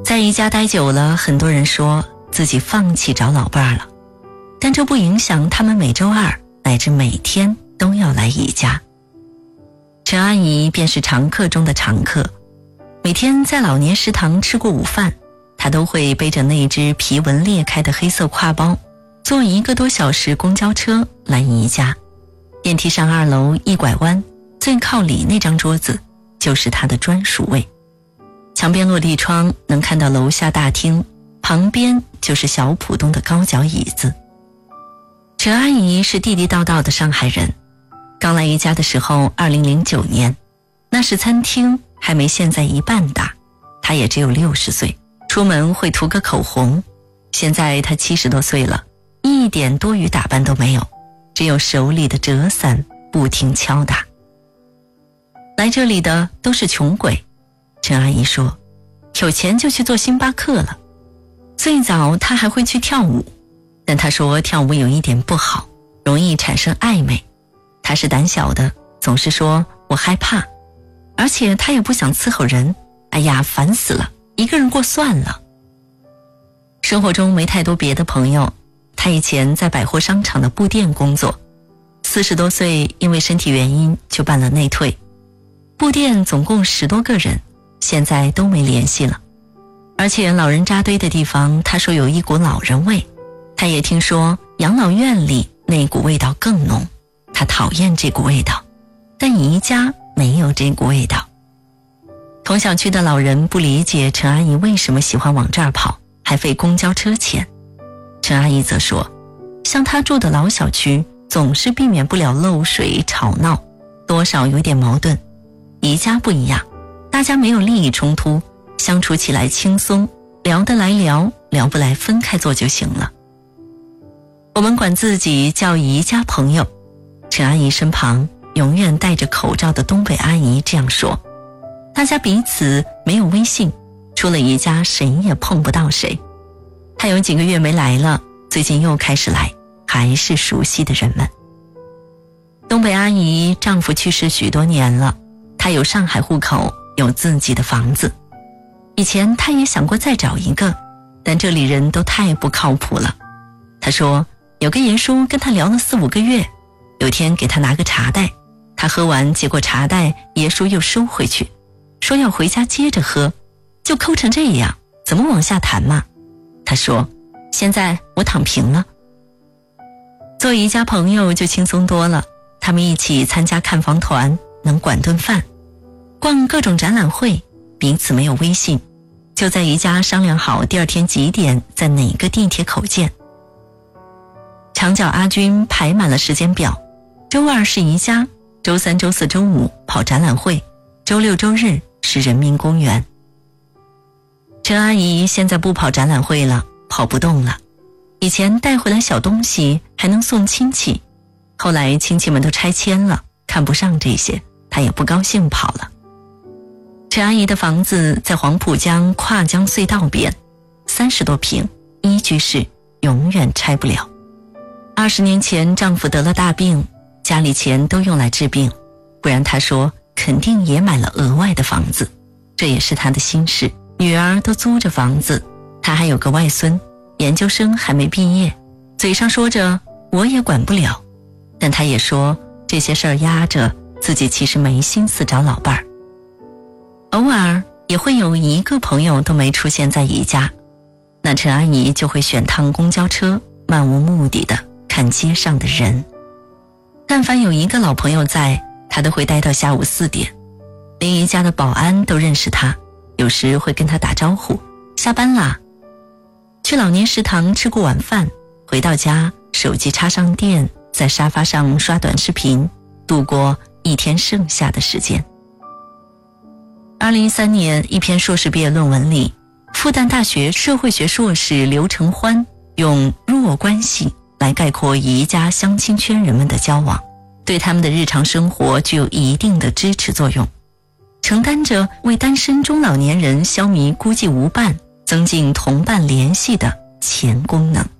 在宜家待久了，很多人说自己放弃找老伴了，但这不影响他们每周二乃至每天都要来宜家。陈阿姨便是常客中的常客，每天在老年食堂吃过午饭，她都会背着那只皮纹裂开的黑色挎包，坐1个多小时公交车来宜家。电梯上2楼一拐弯，最靠里那张桌子就是她的专属位。墙边落地窗能看到楼下大厅，旁边就是小浦东的高脚椅子。陈阿姨是地地道道的上海人，刚来宜家的时候2009年，那时餐厅还没现在一半大，她也只有60岁，出门会涂个口红。现在她70多岁了，一点多余打扮都没有，只有手里的折伞不停敲打。来这里的都是穷鬼，陈阿姨说，有钱就去做星巴克了。最早她还会去跳舞，但她说跳舞有一点不好，容易产生暧昧。她是胆小的，总是说我害怕，而且她也不想伺候人，哎呀，烦死了，一个人过算了。生活中没太多别的朋友，她以前在百货商场的布店工作，40多岁因为身体原因就办了内退。布店总共10多个人，现在都没联系了。而且老人扎堆的地方，他说有一股老人味，他也听说养老院里那股味道更浓，他讨厌这股味道，但宜家没有这股味道。同小区的老人不理解陈阿姨为什么喜欢往这儿跑，还费公交车钱。陈阿姨则说，像她住的老小区总是避免不了漏水吵闹，多少有点矛盾。宜家不一样，大家没有利益冲突，相处起来轻松，聊得来聊，聊不来分开坐就行了。我们管自己叫宜家朋友。陈阿姨身旁永远戴着口罩的东北阿姨这样说，大家彼此没有微信，除了宜家谁也碰不到谁。她有几个月没来了，最近又开始来，还是熟悉的人们。东北阿姨丈夫去世许多年了，她有上海户口，有自己的房子。以前她也想过再找一个，但这里人都太不靠谱了。她说有个爷叔跟她聊了4、5个月，有天给她拿个茶袋，她喝完，结果茶袋爷叔又收回去，说要回家接着喝，就抠成这样，怎么往下谈嘛？她说现在我躺平了。做宜家朋友就轻松多了，他们一起参加看房团，能管顿饭，逛各种展览会，彼此没有微信，就在宜家商量好第二天几点在哪个地铁口见。墙角阿军排满了时间表，周2是宜家，周3、周4、周5跑展览会，周6、周日是人民公园。陈阿姨现在不跑展览会了，跑不动了。以前带回来小东西还能送亲戚，后来亲戚们都拆迁了，看不上这些，她也不高兴跑了。陈阿姨的房子在黄浦江跨江隧道边，30多平，1居室，永远拆不了。20年前丈夫得了大病，家里钱都用来治病，不然她说肯定也买了额外的房子，这也是她的心事。女儿都租着房子，她还有个外孙，研究生还没毕业，嘴上说着我也管不了，但她也说这些事儿压着，自己其实没心思找老伴儿。偶尔也会有一个朋友都没出现在宜家，那陈阿姨就会选趟公交车，漫无目的的看街上的人。但凡有一个老朋友在，她都会待到下午4点，连宜家的保安都认识她，有时会跟她打招呼，下班啦。去老年食堂吃过晚饭，回到家手机插上电，在沙发上刷短视频，度过一天剩下的时间。2013年一篇硕士毕业论文里，复旦大学社会学硕士刘承欢用弱关系来概括宜家相亲圈人们的交往，对他们的日常生活具有一定的支持作用，承担着为单身中老年人消弭孤寂无伴、增进同伴联系的前功能。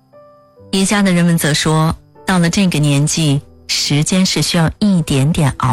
宜家的人们则说，到了这个年纪，时间是需要一点点熬